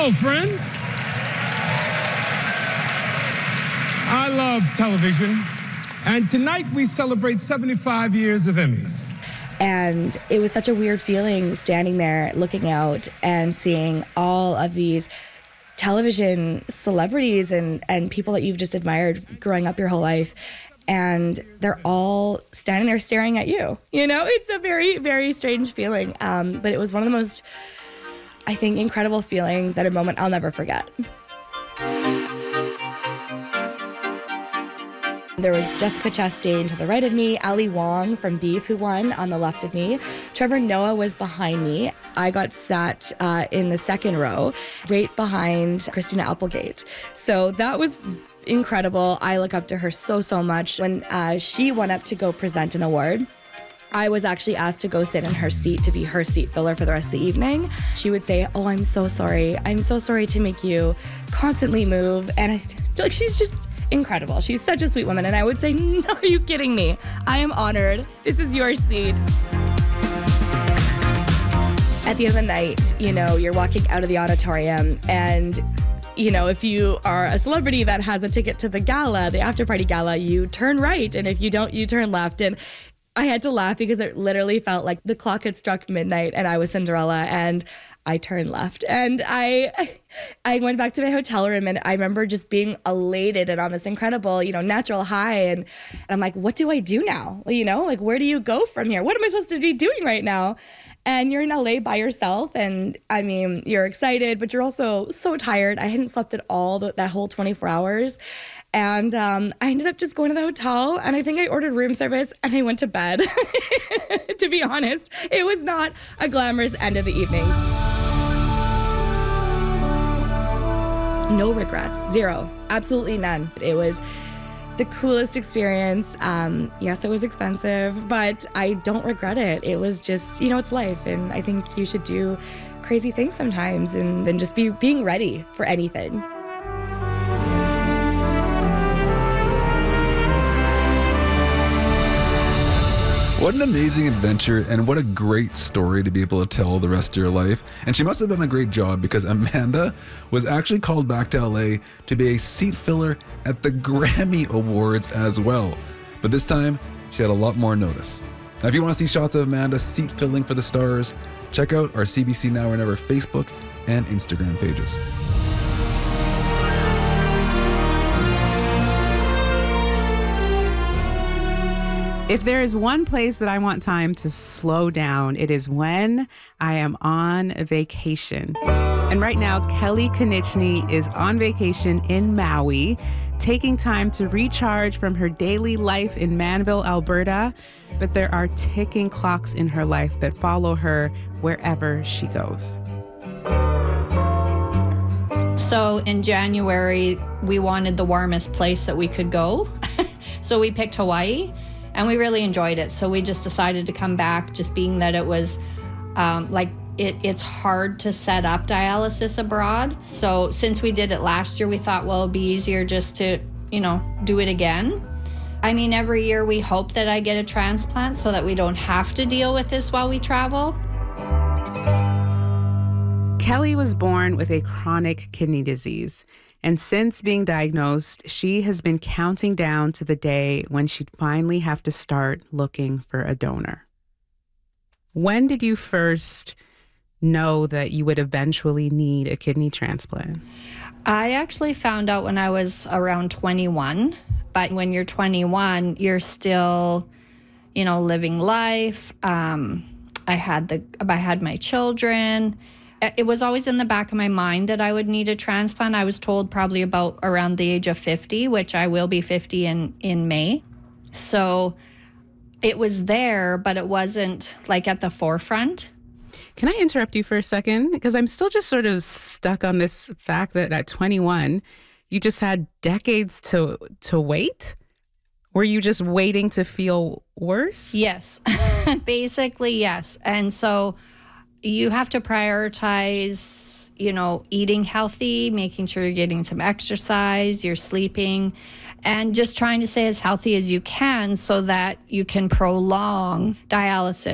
Hello, friends. I love television, and tonight we celebrate 75 years of Emmys. And it was such a weird feeling standing there looking out and seeing all of these television celebrities and people that you've just admired growing up your whole life. And they're all standing there staring at you. You know, it's a very, very strange feeling. But it was one of the most, I think, incredible feelings, that a moment I'll never forget. There was Jessica Chastain to the right of me, Ali Wong from Beef, who won, on the left of me. Trevor Noah was behind me. I got sat in the second row, right behind Christina Applegate. So that was incredible. I look up to her so much. When she went up to go present an award, I was actually asked to go sit in her seat to be her seat filler for the rest of the evening. She would say, "Oh, I'm so sorry. I'm so sorry to make you constantly move." And she's just incredible. She's such a sweet woman. And I would say, "No, are you kidding me? I am honored. This is your seat." At the end of the night, you know, you're walking out of the auditorium, and you know, if you are a celebrity that has a ticket to the gala, the after party gala, you turn right. And if you don't, you turn left. And I had to laugh because it literally felt like the clock had struck midnight and I was Cinderella, and I turned left. And I went back to my hotel room, and I remember just being elated and on this incredible, you know, natural high. And I'm like, what do I do now? You know, like, where do you go from here? What am I supposed to be doing right now? And you're in LA by yourself. And I mean, you're excited, but you're also so tired. I hadn't slept at all that whole 24 hours. And I ended up just going to the hotel, and I think I ordered room service and I went to bed. To be honest, it was not a glamorous end of the evening. No regrets, zero, absolutely none. It was the coolest experience. Yes, it was expensive, but I don't regret it. It was just, you know, it's life, and I think you should do crazy things sometimes and then just being ready for anything. What an amazing adventure, and what a great story to be able to tell the rest of your life. And she must have done a great job, because Amanda was actually called back to LA to be a seat filler at the Grammy Awards as well. But this time, she had a lot more notice. Now, if you want to see shots of Amanda seat filling for the stars, check out our CBC Now or Never Facebook and Instagram pages. If there is one place that I want time to slow down, it is when I am on vacation. And right now, Kelly Konieczny is on vacation in Maui, taking time to recharge from her daily life in Manville, Alberta. But there are ticking clocks in her life that follow her wherever she goes. So in January, we wanted the warmest place that we could go. So we picked Hawaii. And we really enjoyed it. So we just decided to come back, just being that it was it's hard to set up dialysis abroad. So since we did it last year, we thought, well, it'd be easier just to, you know, do it again. I mean, every year we hope that I get a transplant so that we don't have to deal with this while we travel. Kelly was born with a chronic kidney disease. And since being diagnosed, she has been counting down to the day when she'd finally have to start looking for a donor. When did you first know that you would eventually need a kidney transplant? I actually found out when I was around 21. But when you're 21, you're still, you know, living life. I had my children. It was always in the back of my mind that I would need a transplant. I was told probably about around the age of 50, which I will be 50 in May. So it was there, but it wasn't like at the forefront. Can I interrupt you for a second? Because I'm still just sort of stuck on this fact that at 21, you just had decades to wait? Were you just waiting to feel worse? Yes, basically, yes. And so you have to prioritize, you know, eating healthy, making sure you're getting some exercise, you're sleeping, and just trying to stay as healthy as you can so that you can prolong dialysis.